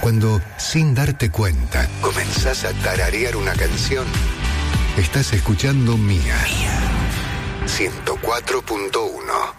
Cuando, sin darte cuenta, comenzás a tararear una canción, estás escuchando Mía. 104.1